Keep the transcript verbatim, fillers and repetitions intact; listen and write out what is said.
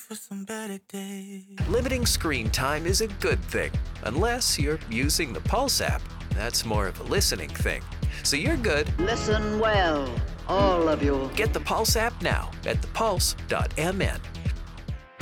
for some better days. Limiting screen time is a good thing, unless you're using the Pulse app. That's more of a listening thing. So you're good. Listen well, all of you. Get the Pulse app now at the pulse dot m n.